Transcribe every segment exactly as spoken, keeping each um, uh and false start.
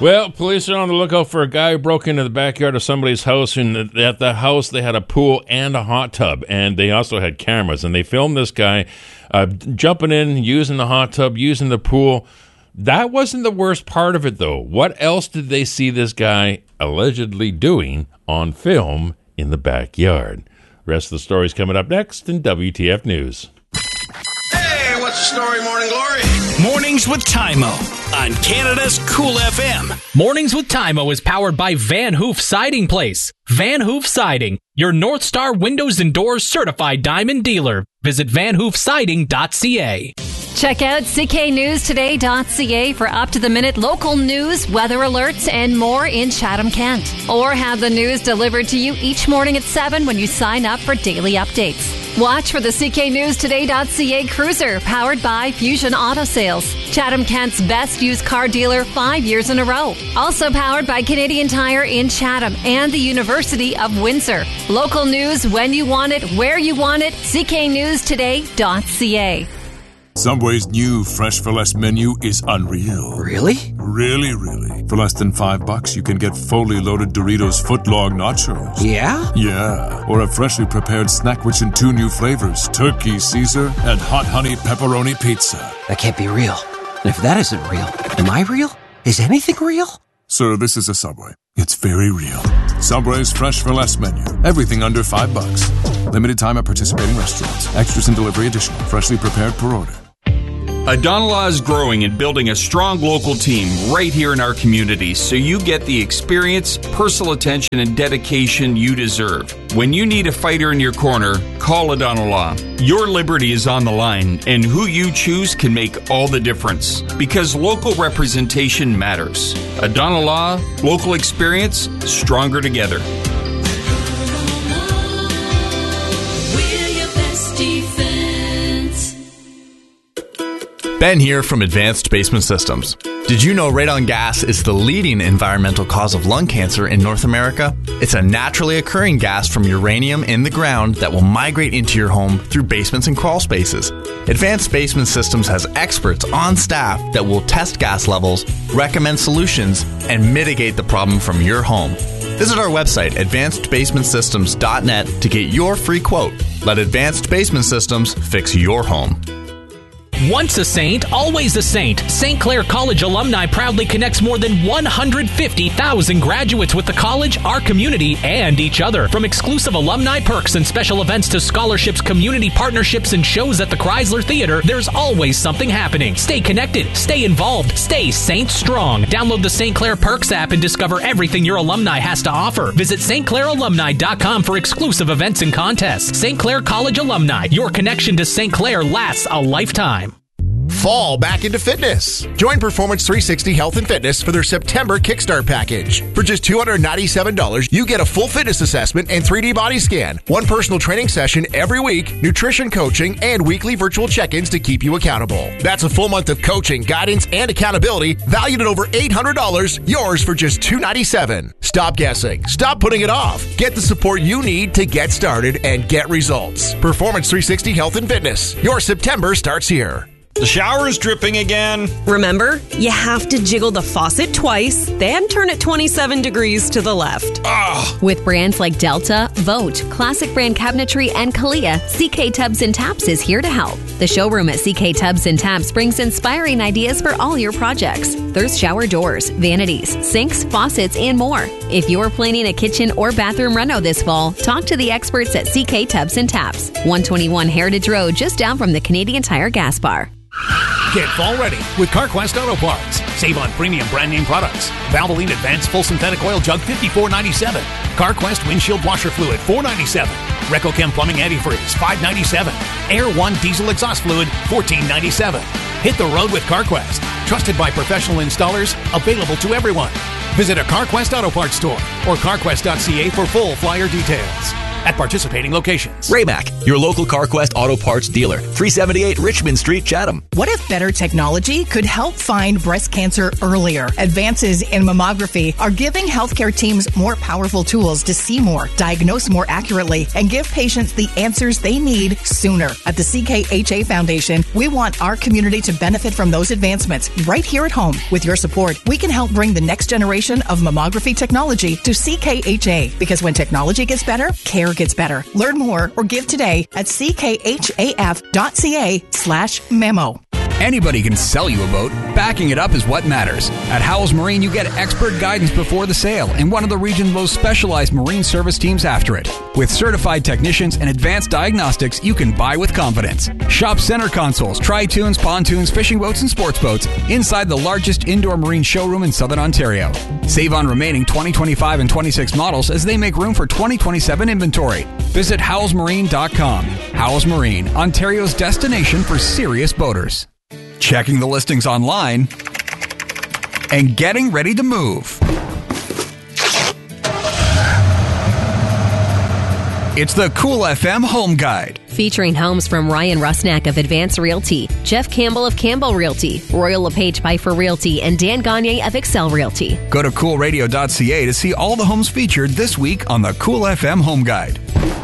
Well, police are on the lookout for a guy who broke into the backyard of somebody's house, and at the house they had a pool and a hot tub, and they also had cameras, and they filmed this guy uh, jumping in, using the hot tub, using the pool. That wasn't the worst part of it, though. What else did they see this guy allegedly doing on film in the backyard? Rest of the story's coming up next in W T F News. Hey, what's the story, Morning Glory? Mornings with Tymo on Canada's Cool F M. Mornings with Tymo is powered by Van Hoof Siding Place. Van Hoof Siding, your North Star Windows and Doors certified diamond dealer. Visit van hoof siding dot c a. Check out c k news today dot c a for up-to-the-minute local news, weather alerts, and more in Chatham-Kent. Or have the news delivered to you each morning at seven when you sign up for daily updates. Watch for the c k news today dot c a Cruiser, powered by Fusion Auto Sales. Chatham-Kent's best used car dealer five years in a row. Also powered by Canadian Tire in Chatham and the University of Windsor. Local news when you want it, where you want it, c k news today dot c a. Subway's new Fresh for Less menu is unreal. Really? Really, really. For less than five bucks, you can get fully loaded Doritos footlong nachos. Yeah? Yeah. Or a freshly prepared snack rich in two new flavors, Turkey Caesar and Hot Honey Pepperoni Pizza. That can't be real. And if that isn't real, am I real? Is anything real? Sir, this is a Subway. It's very real. Subway's Fresh for Less menu. Everything under five bucks. Limited time at participating restaurants. Extras and delivery additional. Freshly prepared per order. Adonalaw is growing and building a strong local team right here in our community, so you get the experience, personal attention, and dedication you deserve. When you need a fighter in your corner, call Adonalaw. Your liberty is on the line, and who you choose can make all the difference, because local representation matters. Adonalaw, local experience, stronger together. We're your best defense. Ben here from Advanced Basement Systems. Did you know radon gas is the leading environmental cause of lung cancer in North America? It's a naturally occurring gas from uranium in the ground that will migrate into your home through basements and crawl spaces. Advanced Basement Systems has experts on staff that will test gas levels, recommend solutions, and mitigate the problem from your home. Visit our website, advanced basement systems dot net, to get your free quote. Let Advanced Basement Systems fix your home. Once a saint, always a saint. Saint Clair College alumni proudly connects more than one hundred fifty thousand graduates with the college, our community, and each other. From exclusive alumni perks and special events to scholarships, community partnerships, and shows at the Chrysler Theater, there's always something happening. Stay connected, stay involved, stay Saint Strong. Download the Saint Clair Perks app and discover everything your alumni has to offer. Visit st clair alumni dot com for exclusive events and contests. Saint Clair College alumni, your connection to Saint Clair lasts a lifetime. Fall back into fitness. Join Performance three sixty Health and Fitness for their September Kickstart package. For just two hundred ninety-seven dollars, you get a full fitness assessment and three D body scan, one personal training session every week, nutrition coaching, and weekly virtual check-ins to keep you accountable. That's a full month of coaching, guidance, and accountability valued at over eight hundred dollars, yours for just two hundred ninety-seven dollars. Stop guessing. Stop putting it off. Get the support you need to get started and get results. Performance three sixty Health and Fitness. Your September starts here. The shower is dripping again. Remember, you have to jiggle the faucet twice, then turn it twenty-seven degrees to the left. Ugh. With brands like Delta, Vote, Classic Brand Cabinetry, and Kalia, C K Tubs and Taps is here to help. The showroom at C K Tubs and Taps brings inspiring ideas for all your projects. There's shower doors, vanities, sinks, faucets, and more. If you're planning a kitchen or bathroom reno this fall, talk to the experts at C K Tubs and Taps, one twenty-one Heritage Road, just down from the Canadian Tire gas bar. Get fall ready with CarQuest Auto Parts. Save on premium brand name products. Valvoline Advanced Full Synthetic Oil Jug fifty-four ninety-seven. CarQuest Windshield Washer Fluid four ninety-seven. RecoChem Plumbing Antifreeze five ninety-seven. Air One Diesel Exhaust Fluid fourteen ninety-seven. Hit the road with CarQuest. Trusted by professional installers. Available to everyone. Visit a CarQuest Auto Parts store or carquest dot c a for full flyer details. at participating locations. Raymac, your local CarQuest Auto Parts dealer, three seventy-eight Richmond Street, Chatham. What if better technology could help find breast cancer earlier? Advances in mammography are giving healthcare teams more powerful tools to see more, diagnose more accurately, and give patients the answers they need sooner. At the C K H A Foundation, we want our community to benefit from those advancements right here at home. With your support, we can help bring the next generation of mammography technology to C K H A, because when technology gets better, care gets better. Learn more or give today at ckhaf.ca slash memo. Anybody can sell you a boat. Backing it up is what matters. At Howells Marine, you get expert guidance before the sale and one of the region's most specialized marine service teams after it. With certified technicians and advanced diagnostics, you can buy with confidence. Shop center consoles, tri-tunes, pontoons, fishing boats, and sports boats inside the largest indoor marine showroom in Southern Ontario. Save on remaining twenty twenty-five and twenty-six models as they make room for twenty twenty-seven inventory. Visit howells marine dot com. Howells Marine, Ontario's destination for serious boaters. Checking the listings online, and getting ready to move. It's the Cool F M Home Guide. Featuring homes from Ryan Rusnak of Advance Realty, Jeff Campbell of Campbell Realty, Royal LePage Piper Realty, and Dan Gagne of Excel Realty. Go to cool radio dot c a to see all the homes featured this week on the Cool F M Home Guide.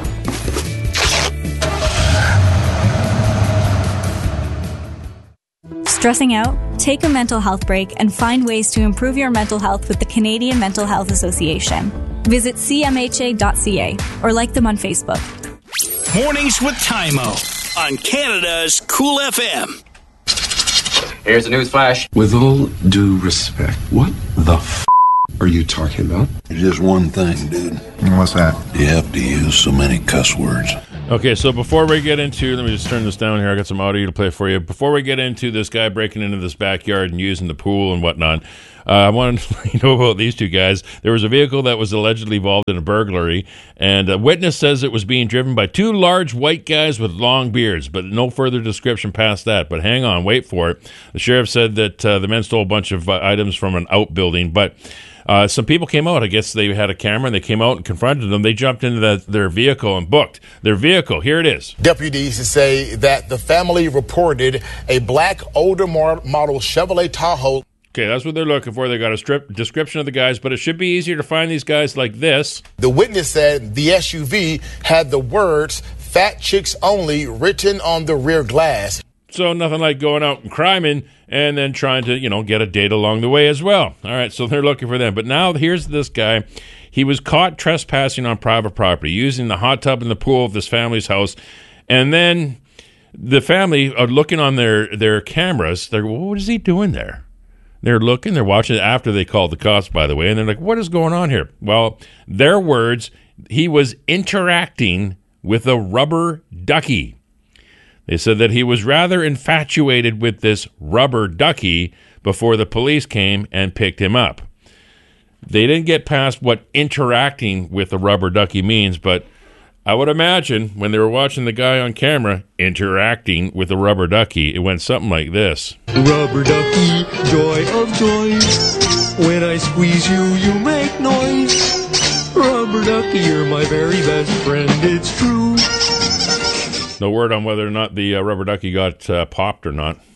Stressing out? Take a mental health break and find ways to improve your mental health with the Canadian Mental Health Association. Visit c m h a dot c a or like them on Facebook. Mornings with Tymo on Canada's Cool F M. Here's a news flash. With all due respect, what the f*** are you talking about? Just one thing, dude. What's that? You have to use so many cuss words. Okay, so before we get into, let me just turn this down here. I got some audio to play for you. Before we get into this guy breaking into this backyard and using the pool and whatnot, uh, I wanted to let you know about these two guys. There was a vehicle that was allegedly involved in a burglary, and a witness says it was being driven by two large white guys with long beards, but no further description past that. But hang on, wait for it. The sheriff said that uh, the men stole a bunch of uh, items from an outbuilding, but Uh, some people came out. I guess they had a camera, and they came out and confronted them. They jumped into the, their vehicle and booked their vehicle. Here it is. Deputies say that the family reported a black older model Chevrolet Tahoe. Okay, that's what they're looking for. They got a strip description of the guys, but it should be easier to find these guys like this. The witness said the S U V had the words "Fat Chicks Only" written on the rear glass. So nothing like going out and criming and then trying to, you know, get a date along the way as well. All right, so they're looking for them. But now here's this guy. He was caught trespassing on private property, using the hot tub in the pool of this family's house. And then the family are looking on their, their cameras. They're, well, what is he doing there? They're looking, they're watching it after they called the cops, by the way. And they're like, what is going on here? Well, their words, he was interacting with a rubber ducky. They said that he was rather infatuated with this rubber ducky before the police came and picked him up. They didn't get past what interacting with a rubber ducky means, but I would imagine when they were watching the guy on camera interacting with a rubber ducky, it went something like this. Rubber ducky, joy of joys. When I squeeze you, you make noise. Rubber ducky, you're my very best friend, it's true. No word on whether or not the uh, rubber ducky got uh, popped or not.